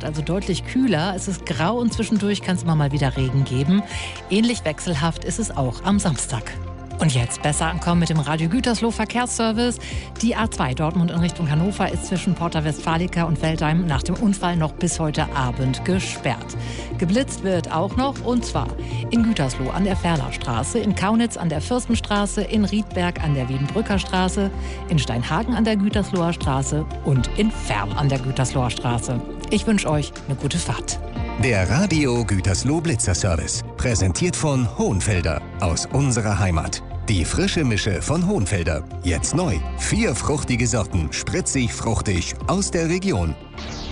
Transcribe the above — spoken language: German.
also deutlich kühler. Es ist grau und zwischendurch kann es immer mal wieder Regen geben. Ähnlich wechselhaft ist es auch am Samstag. Und jetzt besser ankommen mit dem Radio Gütersloh Verkehrsservice. Die A2 Dortmund in Richtung Hannover ist zwischen Porta Westfalica und Veltheim nach dem Unfall noch bis heute Abend gesperrt. Geblitzt wird auch noch, und zwar in Gütersloh an der Ferlerstraße, in Kaunitz an der Fürstenstraße, in Riedberg an der Wiedenbrücker Straße, in Steinhagen an der Gütersloher Straße und in Ferl an der Gütersloher Straße. Ich wünsche euch eine gute Fahrt. Der Radio Gütersloh Blitzerservice, präsentiert von Hohenfelder aus unserer Heimat. Die frische Mische von Hohenfelder, jetzt neu. 4 fruchtige Sorten, spritzig, fruchtig, aus der Region.